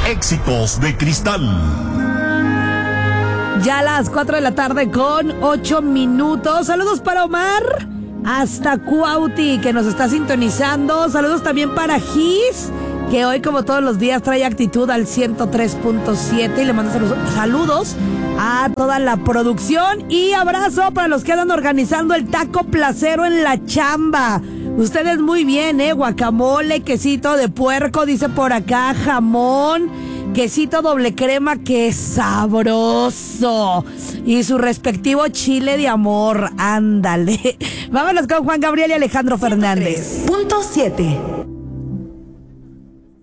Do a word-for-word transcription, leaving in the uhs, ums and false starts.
Éxitos de Cristal. Ya a las cuatro de la tarde con ocho minutos. Saludos para Omar hasta Cuauti, que nos está sintonizando. Saludos también para Gis, que hoy como todos los días trae actitud al ciento tres punto siete. Y le mando saludos, saludos a toda la producción. Y abrazo para los que andan organizando el taco placero en la chamba. Ustedes muy bien, ¿eh? Guacamole, quesito de puerco, dice por acá, jamón, quesito doble crema, que sabroso. Y su respectivo chile de amor, ándale. Vámonos con Juan Gabriel y Alejandro Fernández. Punto siete.